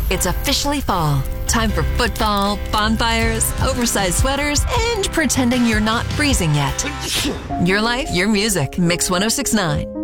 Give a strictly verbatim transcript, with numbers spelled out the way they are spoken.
It's officially fall. Time for football, bonfires, oversized sweaters, and pretending you're not freezing yet. Your life, your music. Mix one oh six point nine.